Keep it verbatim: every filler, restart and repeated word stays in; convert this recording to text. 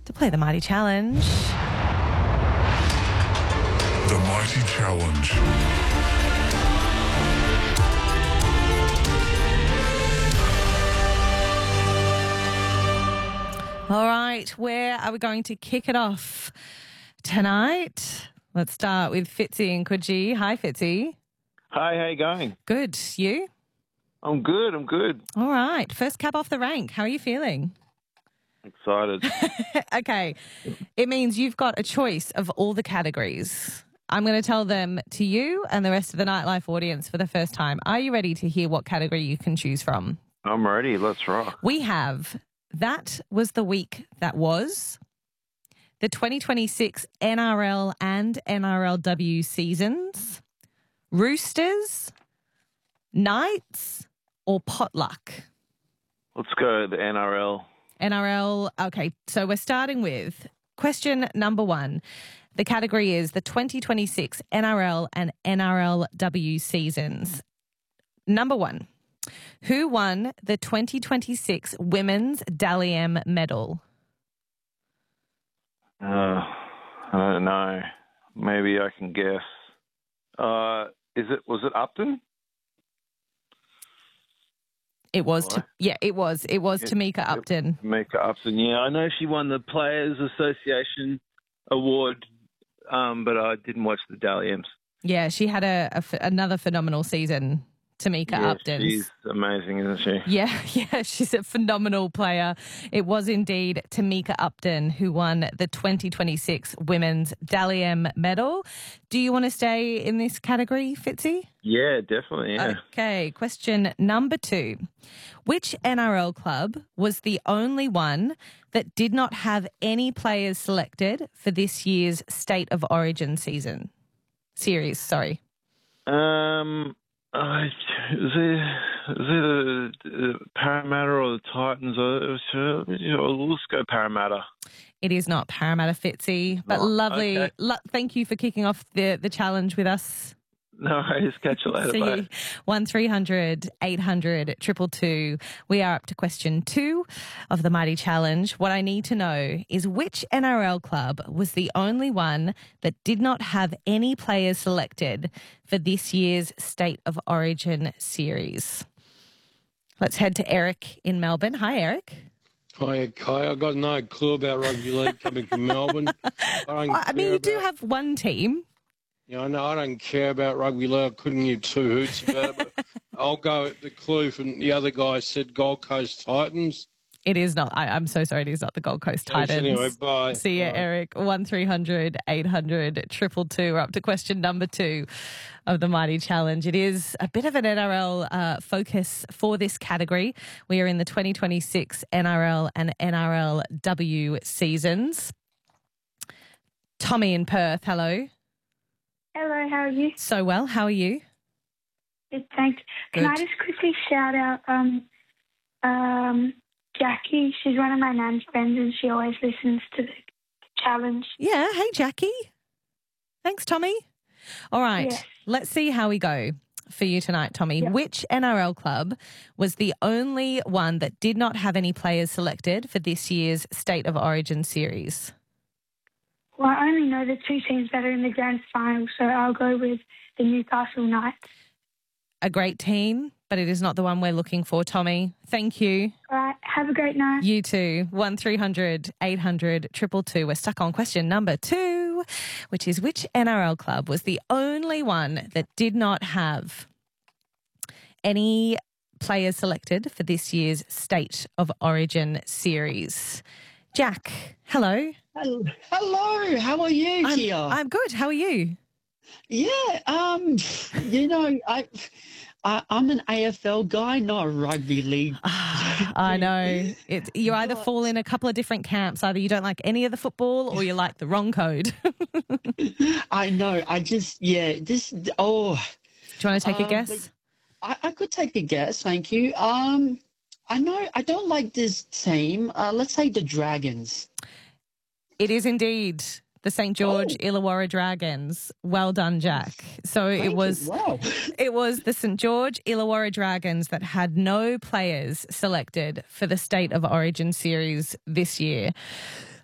to play the Mighty Challenge. The Mighty Challenge. All right, where are we going to kick it off tonight? Let's start with Fitzy and Coogee. Hi, Fitzy. Hi, how you going? Good. You? I'm good, I'm good. All right. First cab off the rank. How are you feeling? Excited. Okay. It means you've got a choice of all the categories. I'm going to tell them to you and the rest of the Nightlife audience for the first time. Are you ready to hear what category you can choose from? I'm ready, let's rock. We have That Was the Week That Was, the twenty twenty-six N R L and N R L W seasons, Roosters, Knights, or Potluck? Let's go the N R L. N R L, okay, so we're starting with question number one. The category is the twenty twenty-six N R L and N R L W seasons. Number one, who won the twenty twenty-six Women's Dally M medal? Uh, I don't know. Maybe I can guess. Uh, is it? Was it Upton? It was, to, yeah, it was. It was Tamika Upton. Tamika Upton, yeah. I know she won the Players Association award, um, but I didn't watch the Dally M's. Yeah, she had a, a f- another phenomenal season, Tamika yeah, Upton. She's amazing, isn't she? Yeah, yeah, she's a phenomenal player. It was indeed Tamika Upton who won the twenty twenty-six Women's Dally M medal. Do you want to stay in this category, Fitzy? Yeah, definitely, yeah. Okay, question number two. Which N R L club was the only one that did not have any players selected for this year's State of Origin season? Series, sorry. Um... Uh, is it, is it a, a Parramatta or the Titans? Uh, let's go Parramatta. It is not Parramatta, Fitzy, but Oh, lovely. okay. Lo- thank you for kicking off the, the challenge with us. No worries. Catch you later. See Bye. you. one three hundred eight hundred two two two. We are up to question two of the Mighty Challenge. What I need to know is which N R L club was the only one that did not have any players selected for this year's State of Origin series? Let's head to Eric in Melbourne. Hi, Eric. Hi, Kai. I got no clue about rugby league coming from Melbourne. I, don't I mean, care you do about- have one team. Yeah, I know. I don't care about rugby league. I couldn't give two hoots about it. But I'll go with the clue from the other guy said Gold Coast Titans. It is not. I, I'm so sorry. It is not the Gold Coast Thanks Titans. anyway, bye. See you, Bye. Eric. one three hundred eight hundred two two two. We're up to question number two of the Mighty Challenge. It is a bit of an N R L uh, focus for this category. We are in the twenty twenty-six N R L and N R L W seasons. Tommy in Perth, hello. Hello, how are you? So well. How are you? Good, thanks. Can I Good. just quickly shout out um, um, Jackie? She's one of my nan's friends and she always listens to the challenge. Yeah. Hey, Jackie. Thanks, Tommy. All right. Yes. Let's see how we go for you tonight, Tommy. Yep. Which N R L club was the only one that did not have any players selected for this year's State of Origin series? Well, I only know the two teams that are in the grand final, so I'll go with the Newcastle Knights. A great team, but it is not the one we're looking for, Tommy. Thank you. All right, have a great night. You too. one three hundred eight hundred two two two. We're stuck on question number two, which is which N R L club was the only one that did not have any players selected for this year's State of Origin series? Jack, hello. Hello, hello, how are you, I'm, Kia? I'm good. How are you? Yeah, um, you know, I, I, I'm an A F L guy, not a rugby league. I know. It, you either fall in a couple of different camps. Either you don't like any of the football or you like the wrong code. Do I know. I just, yeah, this. Oh, you want to take a Um, guess? but- I, I could take a guess. Thank you. Um, I know. I don't like this team. Uh, let's say the Dragons. It is indeed the Saint George Oh. Illawarra Dragons. Well done, Jack. So Thank it you. was Wow. it was the Saint George Illawarra Dragons that had no players selected for the State of Origin series this year.